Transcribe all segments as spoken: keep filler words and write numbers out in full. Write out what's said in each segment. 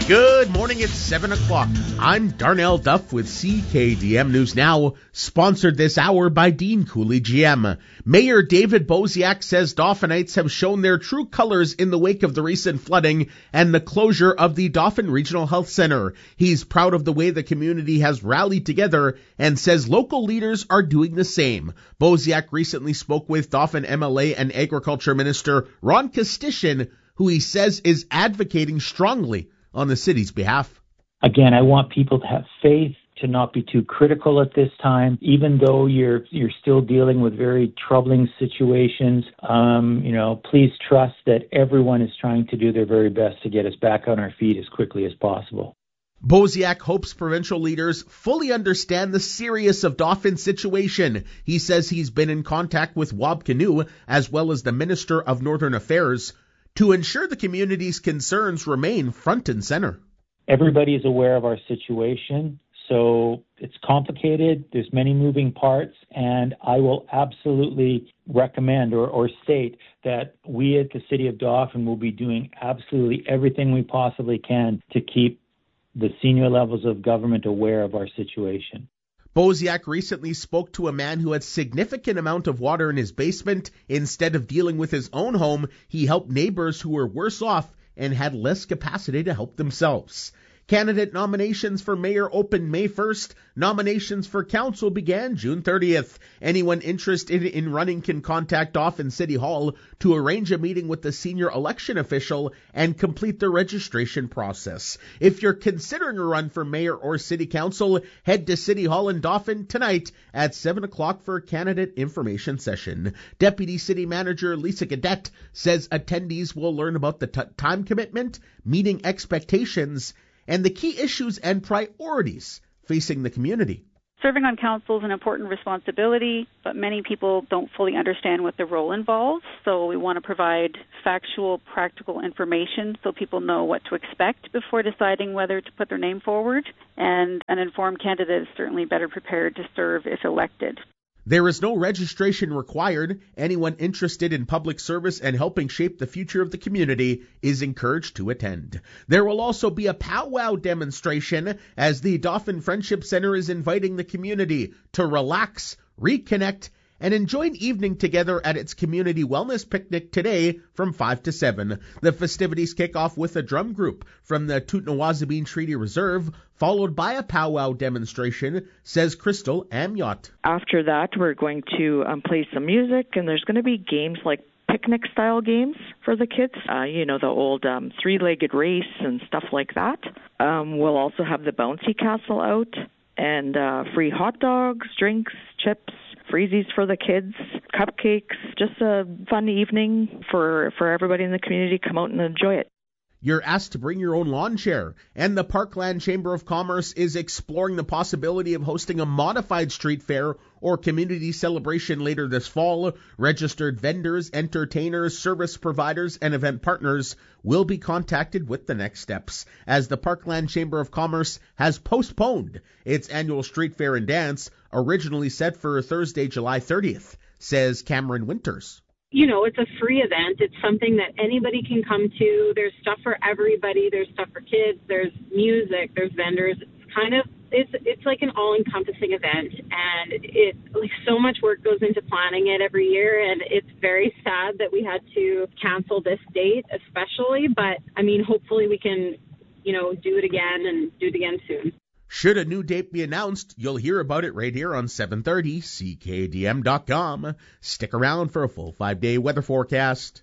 Good morning, it's seven o'clock. I'm Darnell Duff with C K D M News Now, sponsored this hour by Dean Cooley G M. Mayor David Boziak says Dauphinites have shown their true colors in the wake of the recent flooding and the closure of the Dauphin Regional Health Center. He's proud of the way the community has rallied together and says local leaders are doing the same. Boziak recently spoke with Dauphin M L A and Agriculture Minister Ron Kostishin, who he says is advocating strongly on the city's behalf. Again, I want people to have faith, to not be too critical at this time, even though you're you're still dealing with very troubling situations. Um, you know, please trust that everyone is trying to do their very best to get us back on our feet as quickly as possible. Boziak hopes provincial leaders fully understand the seriousness of Dauphin's situation. He says he's been in contact with Wab Kinew, as well as the Minister of Northern Affairs, to ensure the community's concerns remain front and center. Everybody is aware of our situation, so it's complicated. There's many moving parts, and I will absolutely recommend or, or state that we at the City of Dauphin will be doing absolutely everything we possibly can to keep the senior levels of government aware of our situation. Boziak recently spoke to a man who had significant amount of water in his basement. Instead of dealing with his own home, he helped neighbors who were worse off and had less capacity to help themselves. Candidate nominations for mayor opened May first. Nominations for council began June thirtieth. Anyone interested in running can contact Dauphin City Hall to arrange a meeting with the senior election official and complete the registration process. If you're considering a run for mayor or city council, head to City Hall in Dauphin tonight at seven o'clock for a candidate information session. Deputy City Manager Lisa Gadet says attendees will learn about the t- time commitment, meeting expectations, and the key issues and priorities facing the community. Serving on council is an important responsibility, but many people don't fully understand what the role involves. So we want to provide factual, practical information so people know what to expect before deciding whether to put their name forward. And an informed candidate is certainly better prepared to serve if elected. There is no registration required. Anyone interested in public service and helping shape the future of the community is encouraged to attend. There will also be a powwow demonstration as the Dauphin Friendship Center is inviting the community to relax, reconnect, and enjoy an evening together at its community wellness picnic today from five to seven. The festivities kick off with a drum group from the Tootnawazabean Treaty Reserve, followed by a powwow demonstration, says Crystal Amyot. After that, we're going to um, play some music, and there's going to be games like picnic-style games for the kids, uh, you know, the old um, three-legged race and stuff like that. Um, we'll also have the bouncy castle out, and uh, free hot dogs, drinks, chips, freezies for the kids, cupcakes, just a fun evening for, for everybody in the community. Come out and enjoy it. You're asked to bring your own lawn chair, and the Parkland Chamber of Commerce is exploring the possibility of hosting a modified street fair or community celebration later this fall. Registered vendors, entertainers, service providers, and event partners will be contacted with the next steps, as the Parkland Chamber of Commerce has postponed its annual street fair and dance, originally set for Thursday, July thirtieth, says Cameron Winters. You know, it's a free event. It's something that anybody can come to. There's stuff for everybody. There's stuff for kids. There's music. There's vendors. It's kind of, it's it's like an all-encompassing event. And it like so much work goes into planning it every year. And it's very sad that we had to cancel this date especially. But, I mean, hopefully we can, you know, do it again and do it again soon. Should a new date be announced, you'll hear about it right here on seven thirty C K D M dot com. Stick around for a full five-day weather forecast.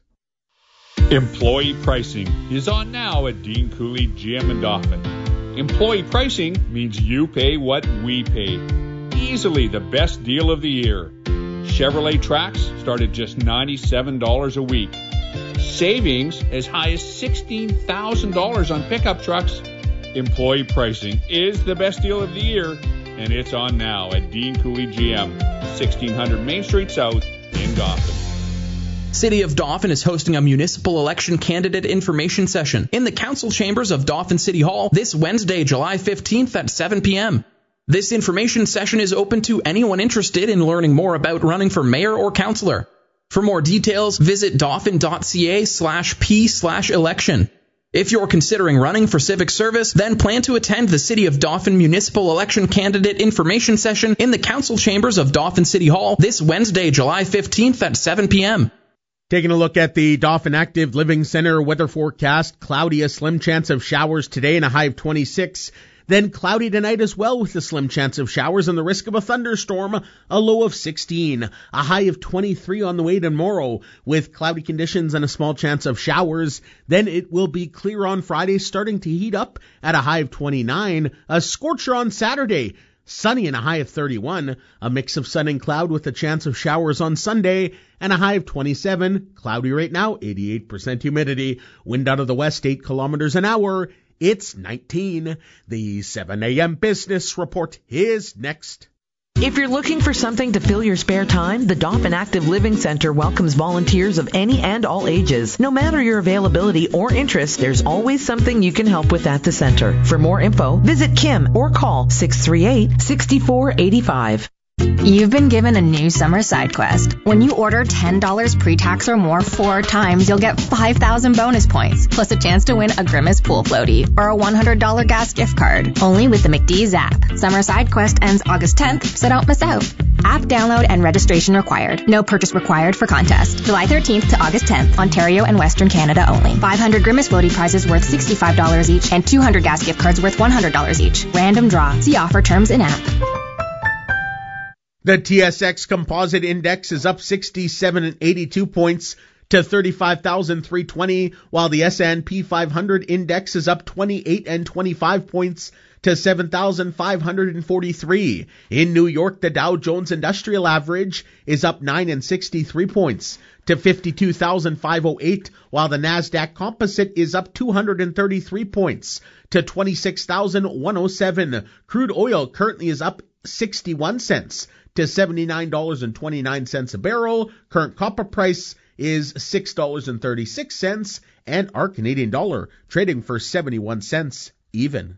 Employee pricing is on now at Dean Cooley G M in Dauphin. Employee pricing means you pay what we pay. Easily the best deal of the year. Chevrolet Trax start at just ninety-seven dollars a week. Savings as high as sixteen thousand dollars on pickup trucks. Employee pricing is the best deal of the year, and it's on now at Dean Cooley G M, sixteen hundred Main Street South in Dauphin. City of Dauphin is hosting a municipal election candidate information session in the council chambers of Dauphin City Hall this Wednesday, July fifteenth at seven p.m. This information session is open to anyone interested in learning more about running for mayor or councillor. For more details, visit dauphin.ca slash p slash election. If you're considering running for civic service, then plan to attend the City of Dauphin Municipal Election Candidate Information Session in the Council Chambers of Dauphin City Hall this Wednesday, July fifteenth at seven p.m. Taking a look at the Dauphin Active Living Center weather forecast, cloudy, a slim chance of showers today and a high of twenty-six. Then cloudy tonight as well with a slim chance of showers and the risk of a thunderstorm, a low of sixteen. A high of twenty-three on the way tomorrow with cloudy conditions and a small chance of showers. Then it will be clear on Friday, starting to heat up at a high of twenty-nine. A scorcher on Saturday. Sunny and a high of thirty-one. A mix of sun and cloud with a chance of showers on Sunday and a high of twenty-seven. Cloudy right now, eighty-eight percent humidity. Wind out of the west, eight kilometers an hour. It's nineteen. The seven a.m. Business Report is next. If you're looking for something to fill your spare time, the Dauphin Active Living Center welcomes volunteers of any and all ages. No matter your availability or interest, there's always something you can help with at the center. For more info, visit Kim or call six three eight, six four eight five. You've been given a new summer side quest. When you order ten dollars pre-tax or more four times, you'll get five thousand bonus points, plus a chance to win a Grimace pool floaty or a one hundred dollars gas gift card. Only with the McDee's app. Summer side quest ends August tenth, so don't miss out. App download and registration required. No purchase required for contest. July thirteenth to August tenth, Ontario and Western Canada only. five hundred Grimace floaty prizes worth sixty-five dollars each and two hundred gas gift cards worth one hundred dollars each. Random draw. See offer terms in app. The T S X Composite Index is up sixty-seven and eighty-two points to thirty-five thousand three hundred twenty, while the S and P five hundred Index is up twenty-eight and twenty-five points to seven thousand five hundred forty-three. In New York, the Dow Jones Industrial Average is up nine and sixty-three points to fifty-two thousand five hundred eight, while the Nasdaq Composite is up two hundred thirty-three points to twenty-six thousand one hundred seven. Crude oil currently is up sixty-one cents to seventy-nine dollars and twenty-nine cents a barrel. Current copper price is six dollars and thirty-six cents, and our Canadian dollar trading for seventy-one cents even.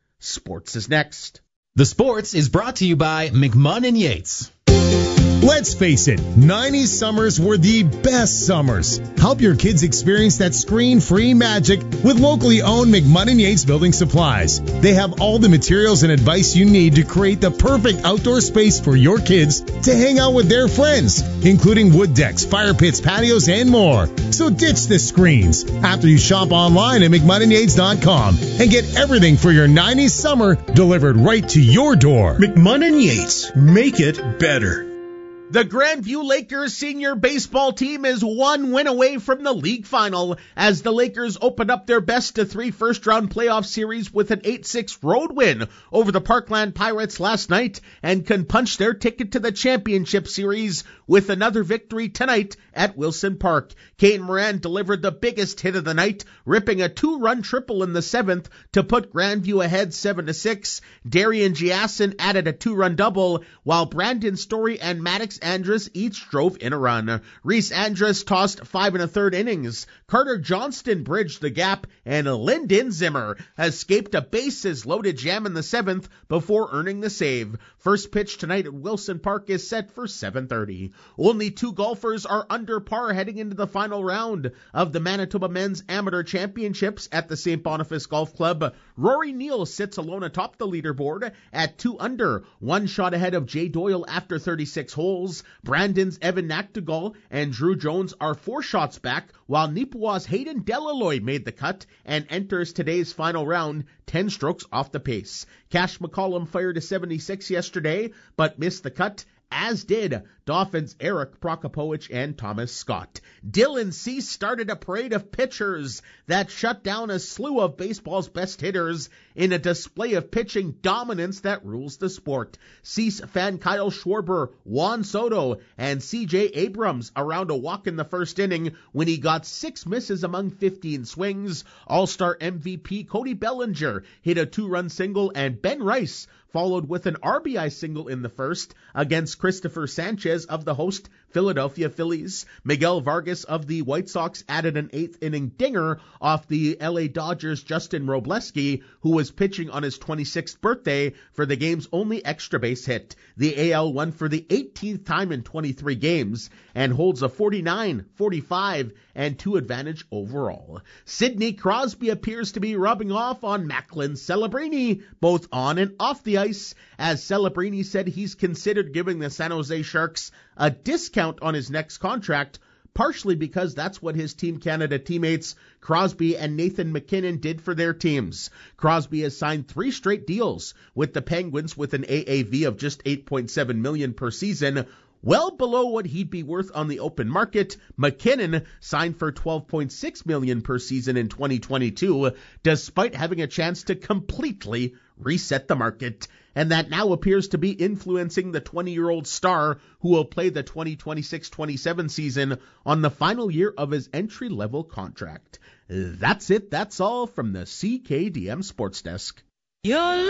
Sports is next. The Sports is brought to you by McMahon and Yates. Let's face it, nineties summers were the best summers. Help your kids experience that screen-free magic with locally owned McMahon and Yates Building Supplies. They have all the materials and advice you need to create the perfect outdoor space for your kids to hang out with their friends, including wood decks, fire pits, patios, and more. So ditch the screens after you shop online at McMahon and Yates dot com and get everything for your nineties summer delivered right to your door. McMahon and Yates, make it better. The Grandview Lakers senior baseball team is one win away from the league final as the Lakers opened up their best-of-three first-round playoff series with an eight six road win over the Parkland Pirates last night and can punch their ticket to the championship series with another victory tonight at Wilson Park. Kane Moran delivered the biggest hit of the night, ripping a two-run triple in the seventh to put Grandview ahead seven to six. Darian Giasson added a two-run double, while Brandon Story and Maddox Andrus each drove in a run. Reese Andrus tossed five and a third innings. Carter Johnston bridged the gap, and Lyndon Zimmer escaped a bases-loaded jam in the seventh before earning the save. First pitch tonight at Wilson Park is set for seven thirty. Only two golfers are under par heading into the final round of the Manitoba Men's Amateur Championships at the Saint Boniface Golf Club. Rory Neal sits alone atop the leaderboard at two under, one shot ahead of Jay Doyle after thirty-six holes. Brandon's Evan Nactegal and Drew Jones are four shots back, while Nipawa's Hayden Delaloy made the cut and enters today's final round ten strokes off the pace. Cash McCollum fired a seventy-six yesterday, but missed the cut, as did Dauphin's Eric Prokopowicz and Thomas Scott. Dylan Cease started a parade of pitchers that shut down a slew of baseball's best hitters in a display of pitching dominance that rules the sport. Cease fan Kyle Schwarber, Juan Soto, and C J Abrams around a walk in the first inning when he got six misses among fifteen swings. All-Star M V P Cody Bellinger hit a two-run single, and Ben Rice followed with an R B I single in the first against Christopher Sanchez of the host Philadelphia Phillies. Miguel Vargas of the White Sox added an eighth inning dinger off the L A Dodgers' Justin Robleski, who was pitching on his twenty-sixth birthday for the game's only extra base hit. The A L won for the eighteenth time in twenty-three games and holds a forty-nine, forty-five, and two advantage overall. Sidney Crosby appears to be rubbing off on Macklin Celebrini, both on and off the ice, as Celebrini said he's considered giving the San Jose Sharks a discount on his next contract, partially because that's what his Team Canada teammates Crosby and Nathan MacKinnon did for their teams. Crosby has signed three straight deals with the Penguins with an A A V of just eight point seven million dollars per season, well below what he'd be worth on the open market. MacKinnon signed for twelve point six million dollars per season in twenty twenty-two, despite having a chance to completely reset the market. And that now appears to be influencing the twenty-year-old star who will play the twenty twenty-six twenty-seven season on the final year of his entry-level contract. That's it. That's all from the C K D M Sports Desk. Your